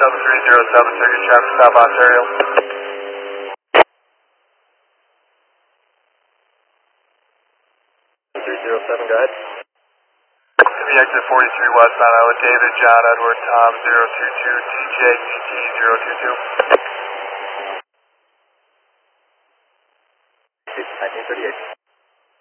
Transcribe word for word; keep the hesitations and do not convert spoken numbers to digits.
seven three zero seven, circuit traffic stop Ontario. three zero seven, go ahead. To be exit forty-three westbound, I with David, John, Edward, Tom, zero two two, T J, T T, zero two two.